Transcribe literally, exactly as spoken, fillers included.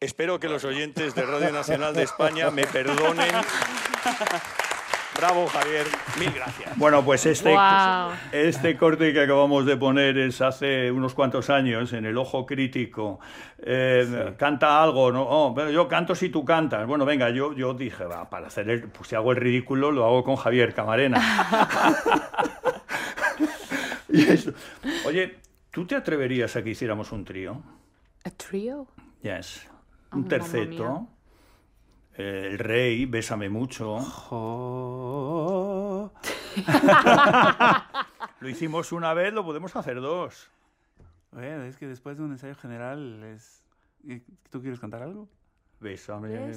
Espero que los oyentes de Radio Nacional de España me perdonen. Bravo, Javier. Mil gracias. Bueno, pues este, Wow. este corte que acabamos de poner es hace unos cuantos años, en El Ojo Crítico. Eh, Sí. Canta algo, ¿no? Oh, pero yo canto si tú cantas. Bueno, venga, yo, yo dije, va, para hacer el... Pues si hago el ridículo, lo hago con Javier Camarena. Y eso. Oye, ¿tú te atreverías a que hiciéramos un trío? ¿A trio? Yes. Oh, Un mamma terceto. mía. Eh, el Rey, Bésame mucho. Oh. Lo hicimos una vez, lo podemos hacer dos. Bueno, es que después de un ensayo general es... ¿Tú quieres cantar algo? Bésame.